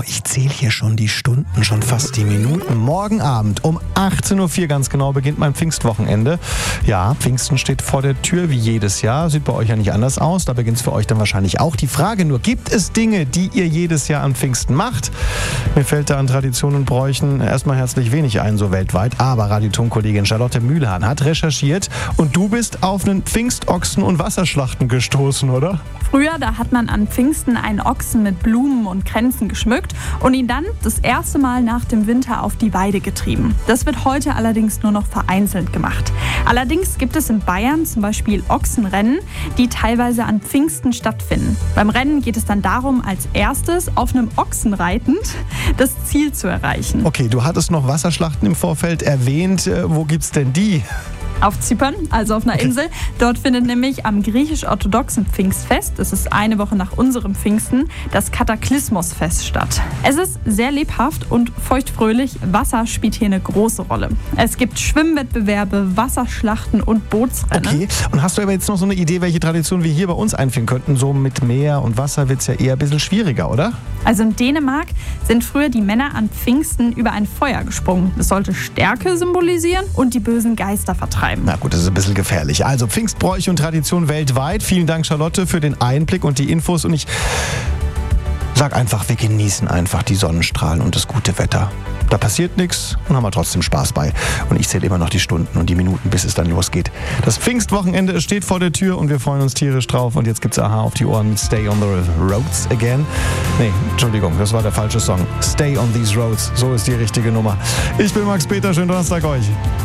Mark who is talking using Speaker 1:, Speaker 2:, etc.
Speaker 1: ich zähle hier schon die Stunden, schon fast die Minuten. Morgen Abend um 18.04 Uhr ganz genau beginnt mein Pfingstwochenende. Ja, Pfingsten steht vor der Tür wie jedes Jahr. Sieht bei euch ja nicht anders aus. Da beginnt es für euch dann wahrscheinlich auch. Die Frage nur, gibt es Dinge, die ihr jedes Jahr an Pfingsten macht? Mir fällt da an Traditionen und Bräuchen erstmal herzlich wenig ein, so weltweit. Aber Radioton-Kollegin Charlotte Mühlhahn hat recherchiert und du bist auf einen Pfingstochsen und Wasserschlachten gestoßen, oder?
Speaker 2: Früher, da hat man an Pfingsten einen Ochsen mit Blumen und Kränzen geschmückt und ihn dann das erste Mal nach dem Winter auf die Weide getrieben. Das wird heute allerdings nur noch vereinzelt gemacht. Allerdings gibt es in Bayern zum Beispiel Ochsenrennen, die teilweise an Pfingsten stattfinden. Beim Rennen geht es dann darum, als erstes auf einem Ochsen reitend das Ziel zu erreichen.
Speaker 1: Okay, du hattest noch Wasserschlachten im Vorfeld erwähnt. Wo gibt's denn die?
Speaker 2: Auf Zypern, also auf einer Insel. Dort findet nämlich am griechisch-orthodoxen Pfingstfest, das ist eine Woche nach unserem Pfingsten, das Kataklysmosfest statt. Es ist sehr lebhaft und feuchtfröhlich. Wasser spielt hier eine große Rolle. Es gibt Schwimmwettbewerbe, Wasserschlachten und Bootsrennen.
Speaker 1: Okay, und hast du aber jetzt noch so eine Idee, welche Tradition wir hier bei uns einführen könnten? So mit Meer und Wasser wird es ja eher ein bisschen schwieriger, oder?
Speaker 2: Also in Dänemark sind früher die Männer an Pfingsten über ein Feuer gesprungen. Das sollte Stärke symbolisieren und die bösen Geister vertreiben.
Speaker 1: Na gut, das ist ein bisschen gefährlich. Also Pfingstbräuche und Tradition weltweit. Vielen Dank, Charlotte, für den Einblick und die Infos. Und ich sag einfach, wir genießen einfach die Sonnenstrahlen und das gute Wetter. Da passiert nichts und haben wir trotzdem Spaß bei. Und ich zähle immer noch die Stunden und die Minuten, bis es dann losgeht. Das Pfingstwochenende, es steht vor der Tür und wir freuen uns tierisch drauf. Und jetzt gibt's Aha auf die Ohren mit Stay on the Roads Again. Nee, Entschuldigung, das war der falsche Song. Stay on these roads, so ist die richtige Nummer. Ich bin Max Peter, schönen Donnerstag euch.